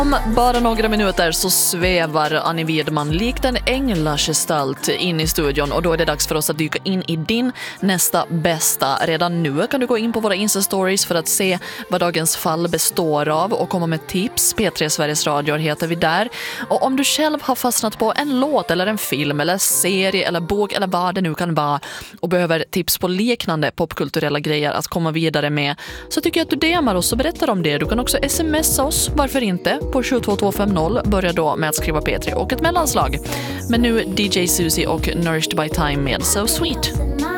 Om bara några minuter så svävar Annie Widman likt en änglagestalt in i studion, och då är det dags för oss att dyka in i din nästa bästa. Redan nu kan du gå in på våra Insta-stories för att se vad dagens fall består av och komma med tips. P3 Sveriges Radio heter vi där. Och om du själv har fastnat på en låt eller en film eller serie eller bok eller vad det nu kan vara och behöver tips på liknande popkulturella grejer att komma vidare med, så tycker jag att du DMar oss och berättar om det. Du kan också smsa oss, varför inte, på 72250. Börja då med att skriva P3 och ett mellanslag. Men nu DJ Susie och Nourished by Time med So Sweet.